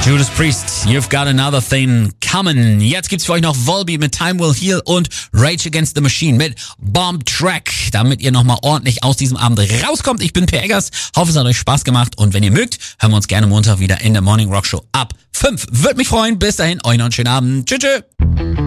Judas Priest, You've Got Another Thing Coming. Jetzt gibt's für euch noch Volbeat mit Time Will Heal und Rage Against the Machine mit Bomb Track, damit ihr nochmal ordentlich aus diesem Abend rauskommt. Ich bin Per Eggers, hoffe es hat euch Spaß gemacht und wenn ihr mögt, hören wir uns gerne Montag wieder in der Morning Rock Show ab 5. Würde mich freuen. Bis dahin, euch noch einen schönen Abend. Tschüss.